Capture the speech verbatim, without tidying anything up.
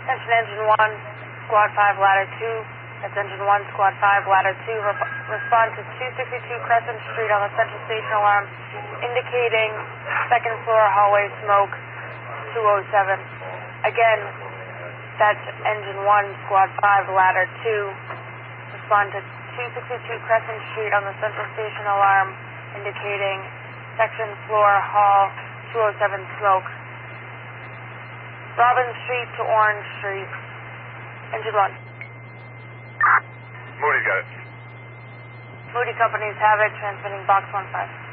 Attention Engine one, Squad five, Ladder two. That's Engine one, Squad five, Ladder two. Re- respond to two sixty-two Crescent Street on the Central Station alarm, indicating second floor hallway smoke, two oh seven. Again, that's Engine one, Squad five, Ladder two. Respond to two sixty-two Crescent Street on the Central Station alarm, indicating section floor hall, two oh seven smoke. Robin Street to Orange Street. Engine one. Moody got it. Moody companies have it, transmitting box one five.